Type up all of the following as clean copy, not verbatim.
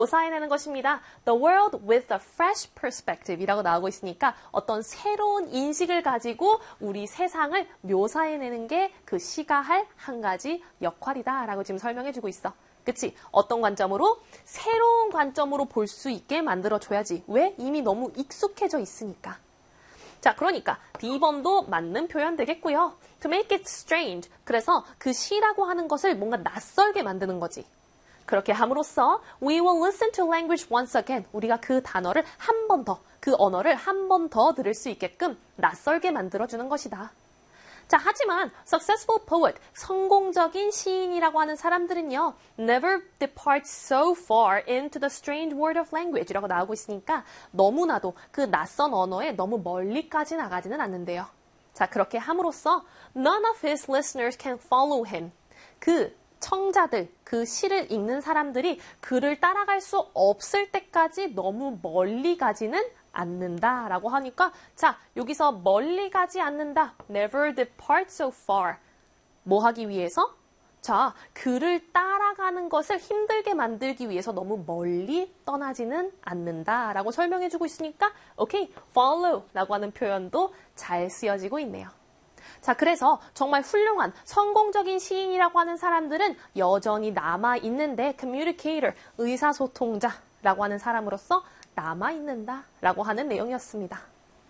묘사해내는 것입니다. The world with a fresh perspective 이라고 나오고 있으니까 어떤 새로운 인식을 가지고 우리 세상을 묘사해내는 게 그 시가 할 한 가지 역할이다 라고 지금 설명해주고 있어. 그치? 어떤 관점으로? 새로운 관점으로 볼 수 있게 만들어줘야지. 왜? 이미 너무 익숙해져 있으니까. 자, 그러니까 B번도 맞는 표현 되겠고요. To make it strange. 그래서 그 시라고 하는 것을 뭔가 낯설게 만드는 거지. 그렇게 함으로써 We will listen to language once again. 우리가 그 단어를 한 번 더, 그 언어를 한 번 더 들을 수 있게끔 낯설게 만들어주는 것이다. 자, 하지만 successful poet, 성공적인 시인이라고 하는 사람들은요, never depart so far into the strange world of language라고 나오고 있으니까 너무나도 그 낯선 언어에 너무 멀리까지 나가지는 않는데요. 자, 그렇게 함으로써 none of his listeners can follow him. 그 청자들, 그 시를 읽는 사람들이 그를 따라갈 수 없을 때까지 너무 멀리 가지는 않는다라고 하니까 자, 여기서 멀리 가지 않는다. Never depart so far. 뭐 하기 위해서? 자, 그를 따라가는 것을 힘들게 만들기 위해서 너무 멀리 떠나지는 않는다라고 설명해주고 있으니까 오케이, follow라고 하는 표현도 잘 쓰여지고 있네요. 자, 그래서 정말 훌륭한 성공적인 시인이라고 하는 사람들은 여전히 남아있는데 communicator, 의사소통자라고 하는 사람으로서 남아있는다라고 하는 내용이었습니다.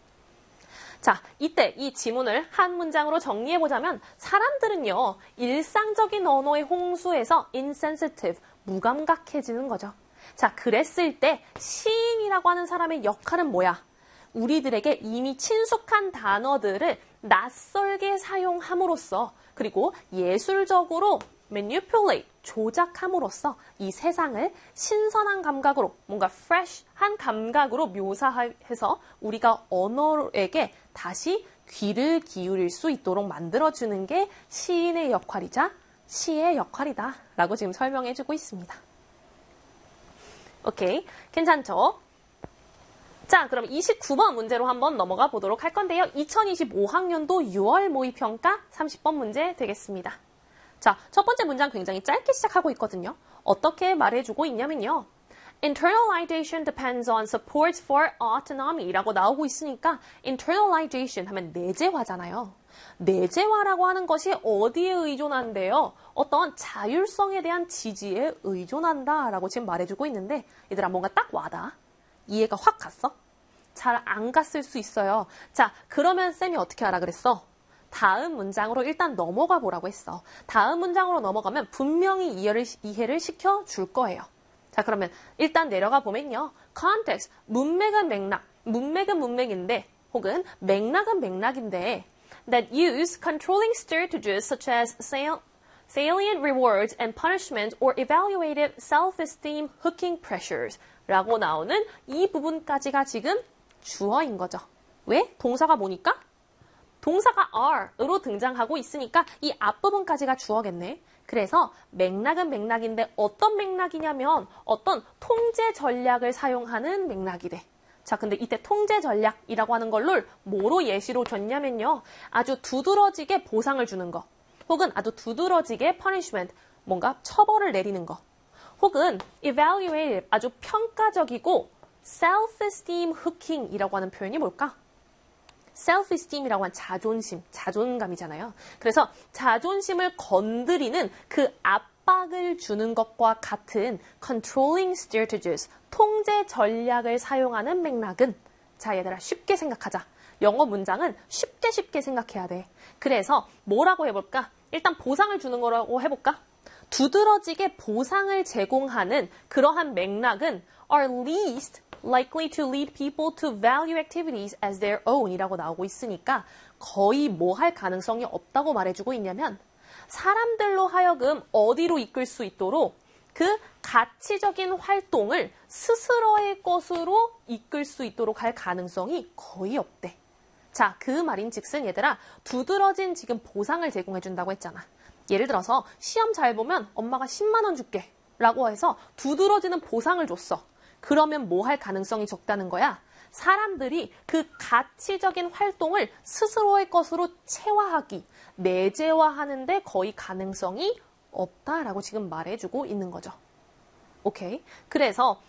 자, 이때 이 지문을 한 문장으로 정리해보자면 사람들은요, 일상적인 언어의 홍수에서 insensitive, 무감각해지는 거죠. 자, 그랬을 때 시인이라고 하는 사람의 역할은 뭐야? 우리들에게 이미 친숙한 단어들을 낯설게 사용함으로써 그리고 예술적으로 manipulate, 조작함으로써 이 세상을 신선한 감각으로 뭔가 fresh한 감각으로 묘사해서 우리가 언어에게 다시 귀를 기울일 수 있도록 만들어주는 게 시인의 역할이자 시의 역할이다 라고 지금 설명해주고 있습니다. 오케이, 괜찮죠? 자, 그럼 29번 문제로 한번 넘어가 보도록 할 건데요. 2025학년도 6월 모의평가 30번 문제 되겠습니다. 자, 첫 번째 문장 굉장히 짧게 시작하고 있거든요. 어떻게 말해주고 있냐면요. Internalization depends on support for autonomy 라고 나오고 있으니까 internalization 하면 내재화잖아요. 내재화라고 하는 것이 어디에 의존한대요? 어떤 자율성에 대한 지지에 의존한다 라고 지금 말해주고 있는데 얘들아 뭔가 딱 와닿아? 이해가 확 갔어? 잘 안 갔을 수 있어요. 자, 그러면 쌤이 어떻게 하라 그랬어? 다음 문장으로 일단 넘어가 보라고 했어. 다음 문장으로 넘어가면 분명히 이해를 시켜줄 거예요. 자, 그러면 일단 내려가 보면요. context, 문맥은 맥락, 문맥은 문맥인데 혹은 맥락은 맥락인데 that use controlling strategies such as salient rewards and punishment or evaluative self-esteem hooking pressures 라고 나오는 이 부분까지가 지금 주어인 거죠. 왜? 동사가 뭐니까? 동사가 are으로 등장하고 있으니까 이 앞부분까지가 주어겠네. 그래서 맥락은 맥락인데 어떤 맥락이냐면 어떤 통제 전략을 사용하는 맥락이 돼. 자, 근데 이때 통제 전략이라고 하는 걸로 뭐로 예시로 줬냐면요. 아주 두드러지게 보상을 주는 거. 혹은 아주 두드러지게 punishment, 뭔가 처벌을 내리는 거. 혹은 evaluative, 아주 평가적이고 self-esteem hooking이라고 하는 표현이 뭘까? self-esteem이라고 한 자존심, 자존감이잖아요. 그래서 자존심을 건드리는 그 압박을 주는 것과 같은 controlling strategies, 통제 전략을 사용하는 맥락은 자, 얘들아 쉽게 생각하자. 영어 문장은 쉽게 생각해야 돼. 그래서 뭐라고 해볼까? 일단 보상을 주는 거라고 해볼까? 두드러지게 보상을 제공하는 그러한 맥락은 are least likely to lead people to value activities as their own 이라고 나오고 있으니까 거의 뭐 할 가능성이 없다고 말해주고 있냐면 사람들로 하여금 어디로 이끌 수 있도록 그 가치적인 활동을 스스로의 것으로 이끌 수 있도록 할 가능성이 거의 없대. 자, 그 말인즉슨 얘들아 두드러진 지금 보상을 제공해준다고 했잖아. 예를 들어서 시험 잘 보면 엄마가 10만 원 줄게 라고 해서 두드러지는 보상을 줬어. 그러면 뭐 할 가능성이 적다는 거야? 사람들이 그 가치적인 활동을 스스로의 것으로 체화하기, 내재화하는데 거의 가능성이 없다라고 지금 말해주고 있는 거죠. 오케이. 그래서